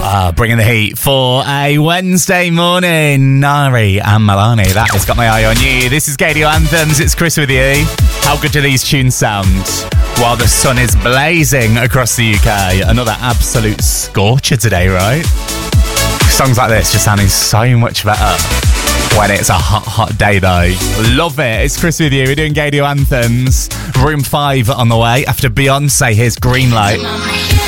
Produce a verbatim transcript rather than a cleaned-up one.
Uh, bringing the heat for a Wednesday morning. Nari and Milani, that has got my eye on you. This is Radio Anthems, it's Chris with you. How good do these tunes sound while the sun is blazing across the U K? Another absolute scorcher today, right? Songs like this just sounding so much better when it's a hot, hot day though. Love it. It's Chris with you. We're doing Radio Anthems. Room five on the way after Beyonce. Here's Green Light.